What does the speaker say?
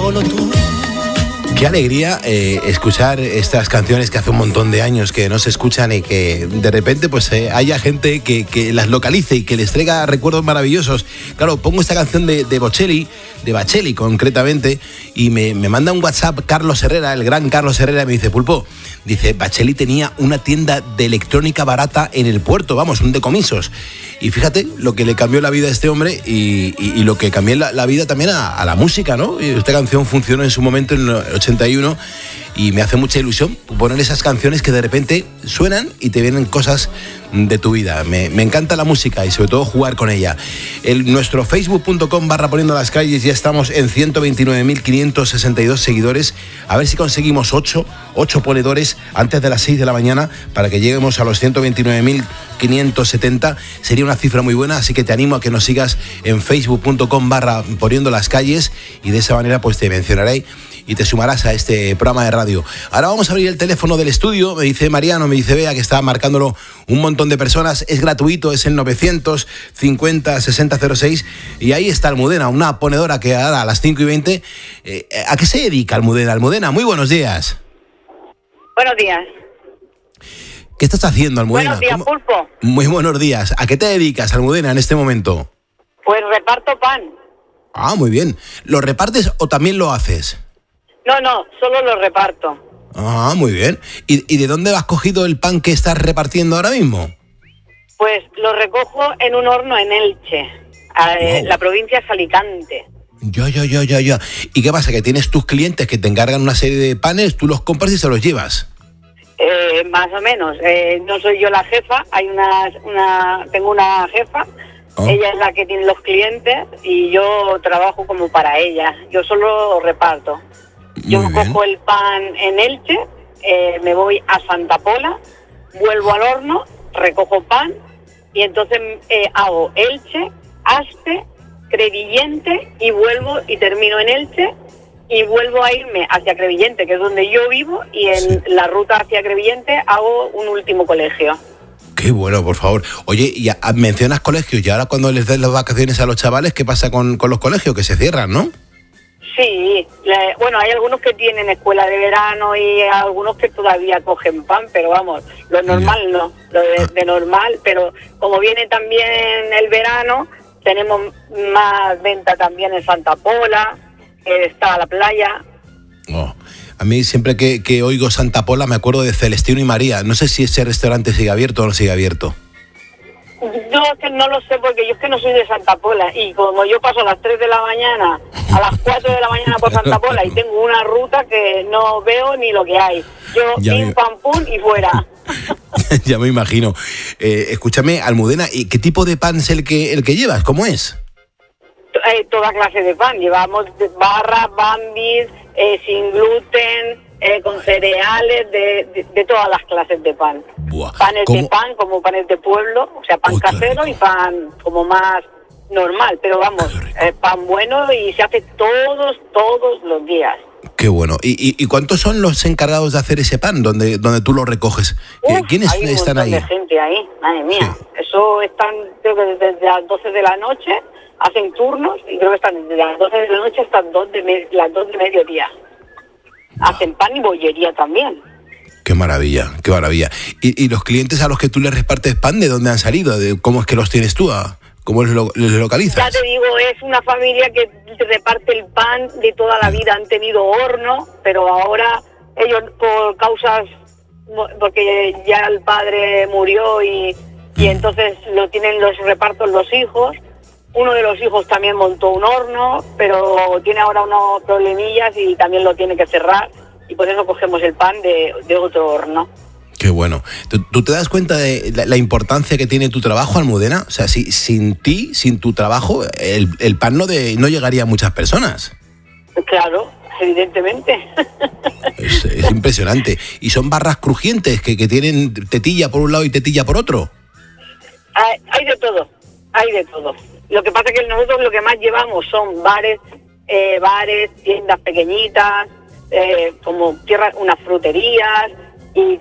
solo tú. Qué alegría escuchar estas canciones que hace un montón de años que no se escuchan y que de repente pues haya gente que las localice y que les traiga recuerdos maravillosos. Claro, pongo esta canción de Bacelli concretamente, y me manda un WhatsApp Carlos Herrera, el gran Carlos Herrera, y me dice: Pulpo, dice, Bacelli tenía una tienda de electrónica barata en el puerto, vamos, un decomisos. Y fíjate lo que le cambió la vida a este hombre y lo que cambió la vida también a la música, ¿no? Y esta canción funcionó en su momento en el 81 y me hace mucha ilusión poner esas canciones que de repente suenan y te vienen cosas de tu vida. Me encanta la música y sobre todo jugar con ella. Nuestro facebook.com/poniendo las calles, ya estamos en 129.562 seguidores. A ver si conseguimos 8 ponedores antes de las 6 de la mañana para que lleguemos a los 129.570. Sería una cifra muy buena, así que te animo a que nos sigas en facebook.com/poniendo las calles y de esa manera pues te mencionaré y te sumarás a este programa de radio. Ahora vamos a abrir el teléfono del estudio. Me dice Mariano, me dice Bea, que está marcándolo un montón de personas. Es gratuito, es el 950-6006. Y ahí está Almudena, una ponedora que ahora a las 5:20. ¿A qué se dedica Almudena? Almudena, muy buenos días. Buenos días. ¿Qué estás haciendo, Almudena? Buenos días, Pulpo. Muy buenos días. ¿A qué te dedicas, Almudena, en este momento? Pues reparto pan. Ah, muy bien. ¿Lo repartes o también lo haces? No, solo lo reparto. Ah, muy bien. ¿Y de dónde has cogido el pan que estás repartiendo ahora mismo? Pues lo recojo en un horno en Elche. Wow. La provincia es Alicante. Ya. ¿Y qué pasa? ¿Que tienes tus clientes que te encargan una serie de panes, tú los compras y se los llevas? Más o menos. No soy yo la jefa. Tengo una jefa. Oh. Ella es la que tiene los clientes y yo trabajo como para ella. Yo solo reparto. Yo cojo el pan en Elche, me voy a Santa Pola, vuelvo al horno, recojo pan y entonces hago Elche, Aspe, Crevillente y vuelvo y termino en Elche y vuelvo a irme hacia Crevillente, que es donde yo vivo, y en la ruta hacia Crevillente hago un último colegio. Qué bueno, por favor. Oye, y mencionas colegios, y ahora cuando les des las vacaciones a los chavales, ¿qué pasa con los colegios? Que se cierran, ¿no? Sí, bueno, hay algunos que tienen escuela de verano y algunos que todavía cogen pan, pero vamos, lo normal no, lo de normal, pero como viene también el verano, tenemos más venta también en Santa Pola, está la playa. Oh, a mí siempre que oigo Santa Pola me acuerdo de Celestino y María. No sé si ese restaurante sigue abierto o no sigue abierto. Yo no lo sé porque yo es que no soy de Santa Pola y como yo paso a las 3 de la mañana, a las 4 de la mañana por Santa Pola y tengo una ruta que no veo ni lo que hay. Yo pim, pam, pum y fuera. Ya me imagino. Escúchame, Almudena, ¿y qué tipo de pan es el que llevas? ¿Cómo es? Toda clase de pan. Llevamos barras, bambis, sin gluten, con cereales, de todas las clases de pan. Buah. Panes de pan, como panes de pueblo, o sea, pan casero y pan como más normal, pero vamos, pan bueno y se hace todos los días. Qué bueno. ¿Y cuántos son los encargados de hacer ese pan, donde tú lo recoges? ¿Quiénes están ahí? Hay un montón de gente ahí, madre mía. Sí. Eso están, creo que desde las 12 de la noche, hacen turnos y creo que están desde las 12 de la noche hasta las 2 de mediodía. Hacen pan y bollería también. Qué maravilla, qué maravilla. ¿Y los clientes a los que tú les repartes pan, de dónde han salido? ¿Cómo es que los tienes tú? ¿Cómo les localizas? Ya te digo, es una familia que reparte el pan de toda la vida. Han tenido horno, pero ahora ellos por causas, porque ya el padre murió y entonces lo tienen los repartos los hijos. Uno de los hijos también montó un horno, pero tiene ahora unos problemillas y también lo tiene que cerrar. Y por eso cogemos el pan de otro horno. Qué bueno. ¿Tú te das cuenta de la importancia que tiene tu trabajo, Almudena? O sea, sin ti, sin tu trabajo, el pan no llegaría a muchas personas. Claro, evidentemente. Es impresionante. ¿Y son barras crujientes que tienen tetilla por un lado y tetilla por otro? Hay de todo. Lo que pasa es que nosotros lo que más llevamos son bares, tiendas pequeñitas, como unas fruterías y